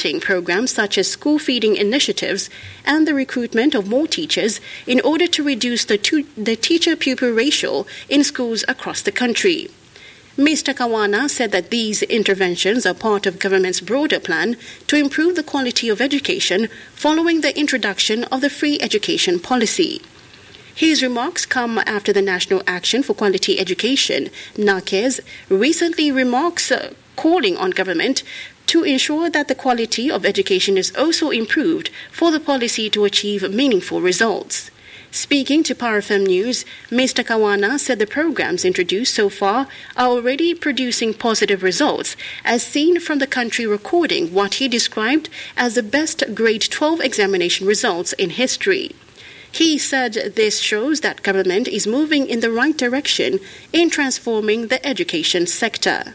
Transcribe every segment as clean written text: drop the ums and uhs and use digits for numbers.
supporting programs such as school feeding initiatives and the recruitment of more teachers in order to reduce the teacher-pupil ratio in schools across the country. Mr. Kawana said that these interventions are part of government's broader plan to improve the quality of education following the introduction of the free education policy. His remarks come after the National Action for Quality Education, NAQES, recently remarks calling on government to ensure that the quality of education is also improved for the policy to achieve meaningful results. Speaking to Power FM News, Mr. Kawana said the programs introduced so far are already producing positive results, as seen from the country recording what he described as the best grade 12 examination results in history. He said this shows that government is moving in the right direction in transforming the education sector.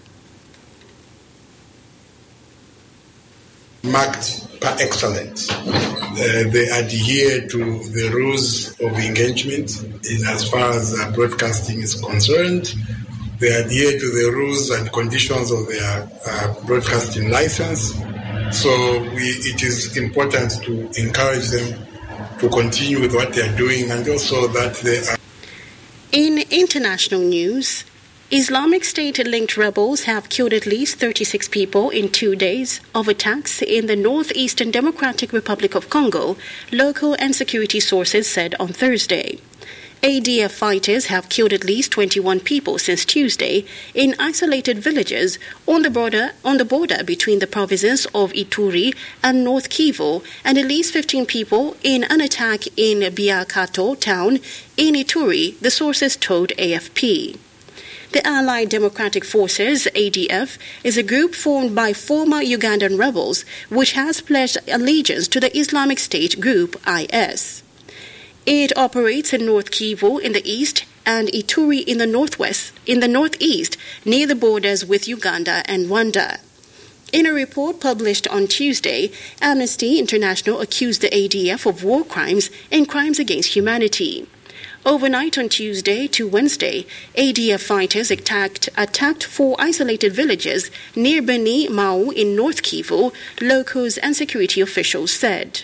Marked per excellence. They adhere to the rules of engagement as far as broadcasting is concerned. They adhere to the rules and conditions of their broadcasting license. So it is important to encourage them to continue with what they are doing, and also that they are. In international news, Islamic State-linked rebels have killed at least 36 people in 2 days of attacks in the northeastern Democratic Republic of Congo, local and security sources said on Thursday. ADF fighters have killed at least 21 people since Tuesday in isolated villages on the border between the provinces of Ituri and North Kivu, and at least 15 people in an attack in Biakato town in Ituri, the sources told AFP. The Allied Democratic Forces, ADF, is a group formed by former Ugandan rebels which has pledged allegiance to the Islamic State group IS. It operates in North Kivu in the east and Ituri in the northeast, near the borders with Uganda and Rwanda. In a report published on Tuesday, Amnesty International accused the ADF of war crimes and crimes against humanity. Overnight on Tuesday to Wednesday, ADF fighters attacked 4 isolated villages near Beni Mau in North Kivu, locals and security officials said.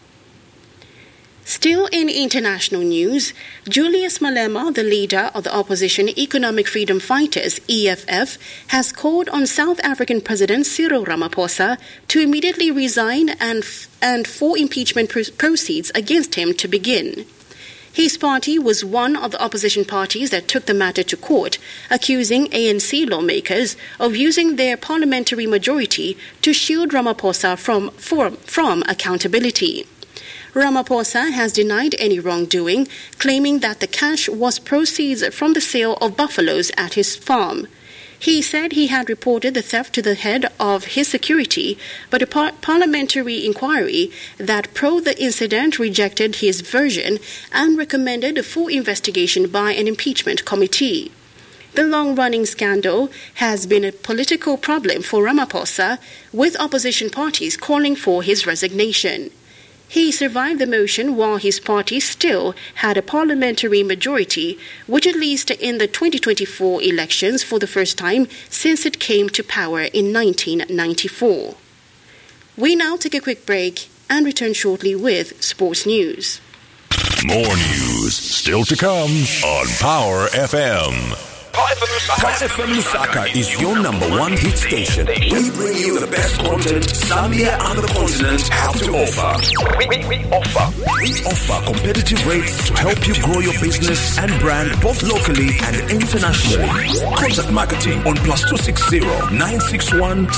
Still in international news, Julius Malema, the leader of the opposition Economic Freedom Fighters, EFF, has called on South African President Cyril Ramaphosa to immediately resign and for impeachment proceedings against him to begin. His party was one of the opposition parties that took the matter to court, accusing ANC lawmakers of using their parliamentary majority to shield Ramaphosa from accountability. Ramaphosa has denied any wrongdoing, claiming that the cash was proceeds from the sale of buffaloes at his farm. He said he had reported the theft to the head of his security, but a parliamentary inquiry that probed the incident rejected his version and recommended a full investigation by an impeachment committee. The long-running scandal has been a political problem for Ramaphosa, with opposition parties calling for his resignation. He survived the motion while his party still had a parliamentary majority, which at least in the 2024 elections for the first time since it came to power in 1994. We now take a quick break and return shortly with sports news. More news still to come on Power FM. Power FM Lusaka is your #1 hit station. We bring you the best content Zambia and the continent have to offer. We offer competitive rates to help you grow your business and brand both locally and internationally. Contact marketing on +260 961